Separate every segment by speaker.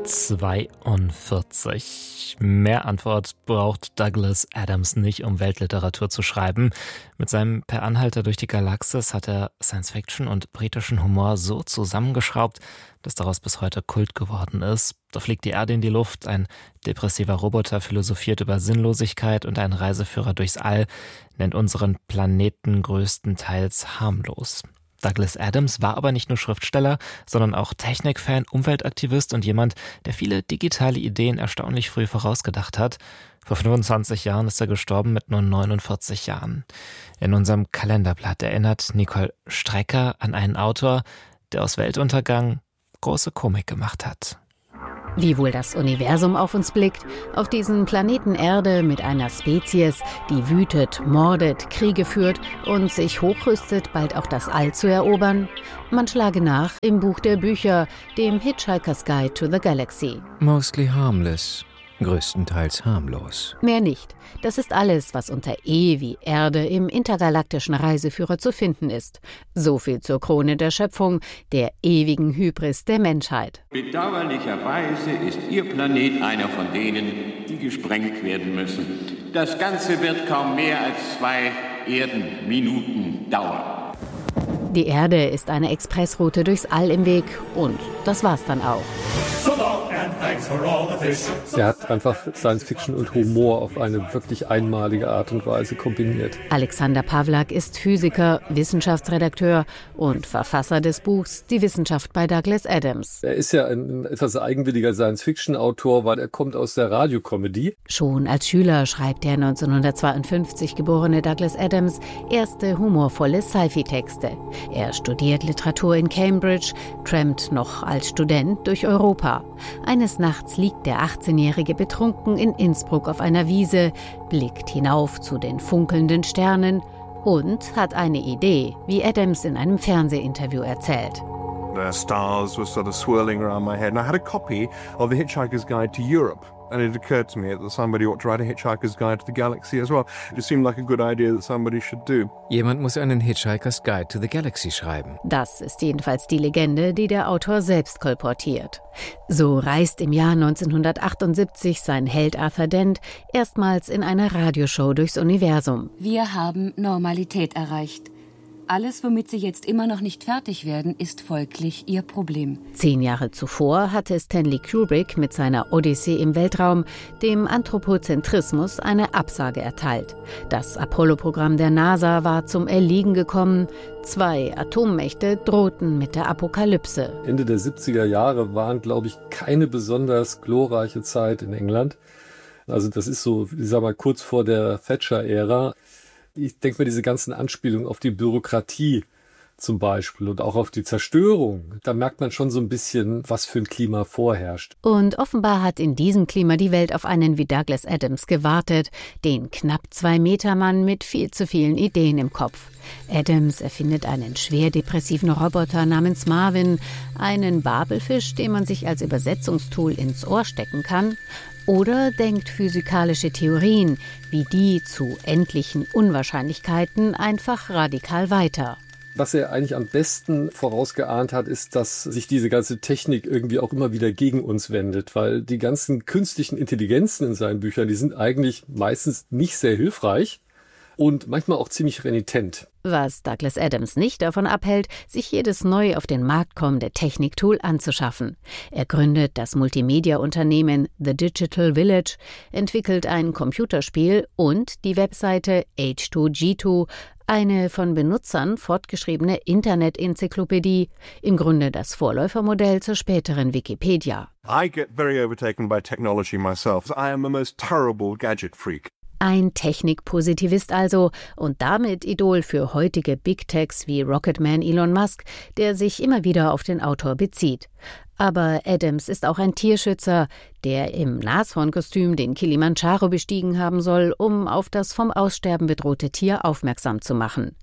Speaker 1: 42. Mehr Antwort braucht Douglas Adams nicht, um Weltliteratur zu schreiben. Mit seinem Per Anhalter durch die Galaxis hat er Science-Fiction und britischen Humor so zusammengeschraubt, dass daraus bis heute Kult geworden ist. Da fliegt die Erde in die Luft, ein depressiver Roboter philosophiert über Sinnlosigkeit und ein Reiseführer durchs All nennt unseren Planeten größtenteils harmlos. Douglas Adams war aber nicht nur Schriftsteller, sondern auch Technikfan, Umweltaktivist und jemand, der viele digitale Ideen erstaunlich früh vorausgedacht hat. Vor 25 Jahren ist er gestorben mit nur 49 Jahren. In unserem Kalenderblatt erinnert Nicole Strecker an einen Autor, der aus Weltuntergang große Komik gemacht hat.
Speaker 2: Wie wohl das Universum auf uns blickt, auf diesen Planeten Erde mit einer Spezies, die wütet, mordet, Kriege führt und sich hochrüstet, bald auch das All zu erobern? Man schlage nach im Buch der Bücher, dem Hitchhiker's Guide to the Galaxy.
Speaker 3: Mostly harmless. Größtenteils harmlos.
Speaker 2: Mehr nicht. Das ist alles, was unter E wie Erde im intergalaktischen Reiseführer zu finden ist. So viel zur Krone der Schöpfung, der ewigen Hybris der Menschheit.
Speaker 4: Bedauerlicherweise ist Ihr Planet einer von denen, die gesprengt werden müssen. Das Ganze wird kaum mehr als 2 Erdenminuten dauern.
Speaker 2: Die Erde ist eine Expressroute durchs All im Weg und das war's dann auch.
Speaker 5: Er hat einfach Science-Fiction und Humor auf eine wirklich einmalige Art und Weise kombiniert.
Speaker 2: Alexander Pawlak ist Physiker, Wissenschaftsredakteur und Verfasser des Buchs Die Wissenschaft bei Douglas Adams.
Speaker 5: Er ist ja ein etwas eigenwilliger Science-Fiction-Autor, weil er kommt aus der Radiokomödie.
Speaker 2: Schon als Schüler schreibt der 1952 geborene Douglas Adams erste humorvolle Sci-Fi-Texte. Er studiert Literatur in Cambridge, trampt noch als Student durch Europa. Eines Nachts liegt der 18-Jährige betrunken in Innsbruck auf einer Wiese, blickt hinauf zu den funkelnden Sternen und hat eine Idee, wie Adams in einem Fernsehinterview erzählt.
Speaker 6: The stars were sort of swirling around my head, and I had a copy of The Hitchhiker's Guide to Europe. And it occurred to me that somebody ought to write a Hitchhiker's Guide to the Galaxy as well. It seemed like a good idea that somebody should do.
Speaker 3: Jemand muss einen Hitchhiker's Guide to the Galaxy schreiben.
Speaker 2: Das ist jedenfalls die Legende, die der Autor selbst kolportiert. So reist im Jahr 1978 sein Held Arthur Dent erstmals in einer Radioshow durchs Universum.
Speaker 7: Wir haben Normalität erreicht. Alles, womit Sie jetzt immer noch nicht fertig werden, ist folglich Ihr Problem.
Speaker 2: 10 Jahre zuvor hatte Stanley Kubrick mit seiner Odyssee im Weltraum dem Anthropozentrismus eine Absage erteilt. Das Apollo-Programm der NASA war zum Erliegen gekommen. 2 Atommächte drohten mit der Apokalypse.
Speaker 5: Ende der 70er Jahre waren, glaube ich, keine besonders glorreiche Zeit in England. Also das ist so, ich sag mal, kurz vor der Thatcher-Ära. Ich denke mir, diese ganzen Anspielungen auf die Bürokratie zum Beispiel und auch auf die Zerstörung, da merkt man schon so ein bisschen, was für ein Klima vorherrscht.
Speaker 2: Und offenbar hat in diesem Klima die Welt auf einen wie Douglas Adams gewartet, den knapp 2-Meter-Mann mit viel zu vielen Ideen im Kopf. Adams erfindet einen schwer depressiven Roboter namens Marvin, einen Babelfisch, den man sich als Übersetzungstool ins Ohr stecken kann, oder denkt physikalische Theorien wie die zu endlichen Unwahrscheinlichkeiten einfach radikal weiter.
Speaker 5: Was er eigentlich am besten vorausgeahnt hat, ist, dass sich diese ganze Technik irgendwie auch immer wieder gegen uns wendet, weil die ganzen künstlichen Intelligenzen in seinen Büchern, die sind eigentlich meistens nicht sehr hilfreich und manchmal auch ziemlich renitent.
Speaker 2: Was Douglas Adams nicht davon abhält, sich jedes neu auf den Markt kommende Techniktool anzuschaffen. Er gründet das Multimedia-Unternehmen The Digital Village, entwickelt ein Computerspiel und die Webseite H2G2, eine von Benutzern fortgeschriebene Internet-Enzyklopädie, im Grunde das Vorläufermodell zur späteren Wikipedia.
Speaker 6: I get very overtaken by technology myself. I am a most terrible gadget freak.
Speaker 2: Ein Technikpositivist also und damit Idol für heutige Big Techs wie Rocketman Elon Musk, der sich immer wieder auf den Autor bezieht. Aber Adams ist auch ein Tierschützer, der im Nashornkostüm den Kilimanjaro bestiegen haben soll, um auf das vom Aussterben bedrohte Tier aufmerksam zu machen.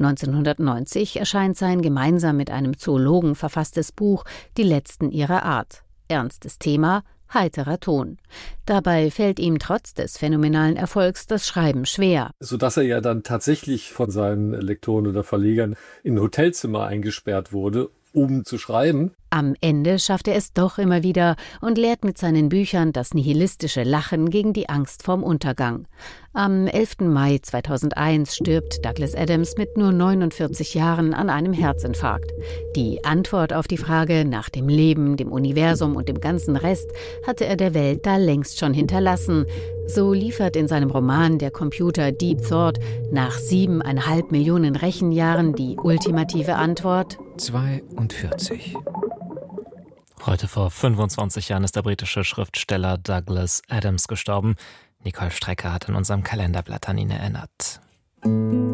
Speaker 2: 1990 erscheint sein gemeinsam mit einem Zoologen verfasstes Buch Die Letzten ihrer Art. Ernstes Thema, heiterer Ton. Dabei fällt ihm trotz des phänomenalen Erfolgs das Schreiben schwer.
Speaker 5: Sodass er ja dann tatsächlich von seinen Lektoren oder Verlegern in ein Hotelzimmer eingesperrt wurde, um zu schreiben.
Speaker 2: Am Ende schafft er es doch immer wieder und lehrt mit seinen Büchern das nihilistische Lachen gegen die Angst vorm Untergang. Am 11. Mai 2001 stirbt Douglas Adams mit nur 49 Jahren an einem Herzinfarkt. Die Antwort auf die Frage nach dem Leben, dem Universum und dem ganzen Rest hatte er der Welt da längst schon hinterlassen. So liefert in seinem Roman der Computer Deep Thought nach 7,5 Millionen Rechenjahren die ultimative Antwort:
Speaker 3: 42.
Speaker 1: Heute vor 25 Jahren ist der britische Schriftsteller Douglas Adams gestorben. Nicole Strecker hat in unserem Kalenderblatt an ihn erinnert.